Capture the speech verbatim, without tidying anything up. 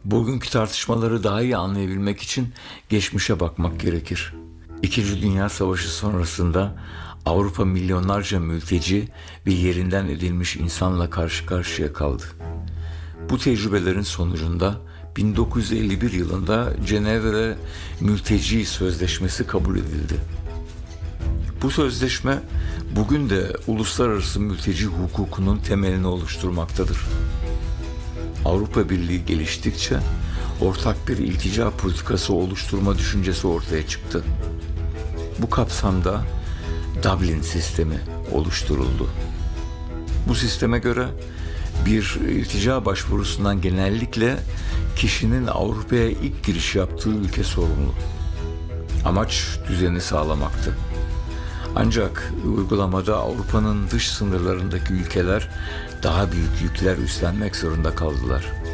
Bugünkü tartışmaları daha iyi anlayabilmek için geçmişe bakmak gerekir. İkinci Dünya Savaşı sonrasında Avrupa milyonlarca mülteci ve yerinden edilmiş insanla karşı karşıya kaldı. Bu tecrübelerin sonucunda bin dokuz yüz elli bir yılında Cenevre Mülteci Sözleşmesi kabul edildi. Bu sözleşme bugün de uluslararası mülteci hukukunun temelini oluşturmaktadır. Avrupa Birliği geliştikçe ortak bir iltica politikası oluşturma düşüncesi ortaya çıktı. Bu kapsamda Dublin sistemi oluşturuldu. Bu sisteme göre bir iltica başvurusundan genellikle kişinin Avrupa'ya ilk giriş yaptığı ülke sorumlu. Amaç düzeni sağlamaktı. Ancak uygulamada Avrupa'nın dış sınırlarındaki ülkeler daha büyük yükler üstlenmek zorunda kaldılar.